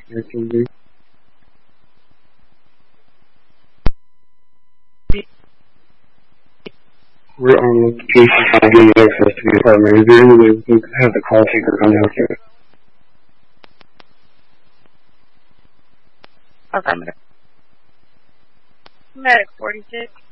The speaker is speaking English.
We're on location trying to get access to the apartment. Is there any way we can have the call taker come down here? Affirmative. Medic 46.